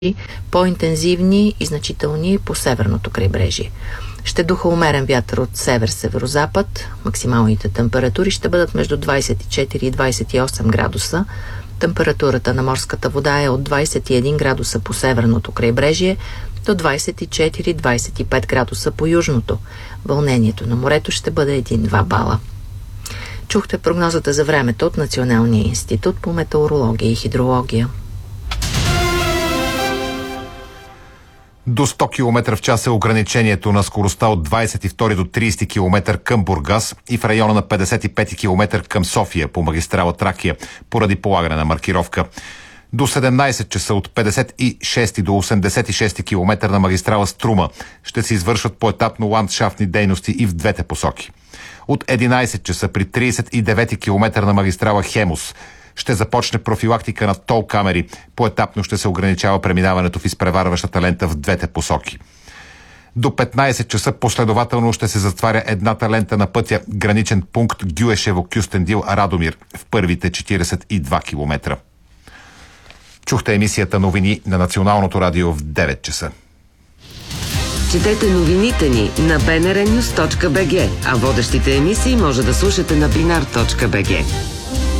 по-интензивни и значителни по северното крайбрежие. Ще духа умерен вятър от север-северозапад. Максималните температури ще бъдат между 24 и 28 градуса. Температурата на морската вода е от 21 градуса по северното крайбрежие до 24-25 градуса по южното. Вълнението на морето ще бъде 1-2 бала. Чухте прогнозата за времето от Националния институт по метеорология и хидрология. До 100 км в час е ограничението на скоростта от 22 до 30 км към Бургас и в района на 55 км към София по магистрала Тракия, поради полагане на маркировка. До 17 часа от 56 до 86 км на магистрала Струма ще се извършват поетапно ландшафтни дейности и в двете посоки. От 11 часа при 39 км на магистрала Хемус ще започне профилактика на тол камери. Поетапно ще се ограничава преминаването в изпреварващата лента в двете посоки. До 15 часа последователно ще се затваря едната лента на пътя граничен пункт Гюешево-Кюстендил-Радомир в първите 42 км. Чухте емисията новини на Националното радио в 9 часа. Четете новините ни на bnrnews.bg, а водещите емисии може да слушате на binar.bg.